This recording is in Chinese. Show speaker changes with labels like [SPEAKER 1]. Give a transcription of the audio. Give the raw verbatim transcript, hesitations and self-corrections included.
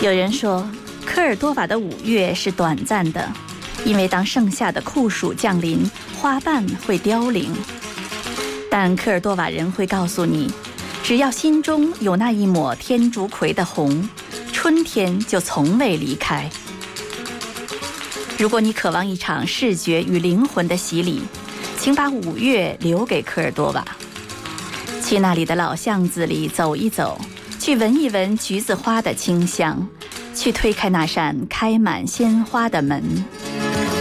[SPEAKER 1] 有人说，科尔多瓦的五月是短暂的，因为当盛夏的酷暑降临，花瓣会凋零。但科尔多瓦人会告诉你，只要心中有那一抹天竺葵的红，春天就从未离开。如果你渴望一场视觉与灵魂的洗礼，请把五月留给科尔多瓦，去那里的老巷子里走一走，去闻一闻橘子花的清香，去推开那扇开满鲜花的门。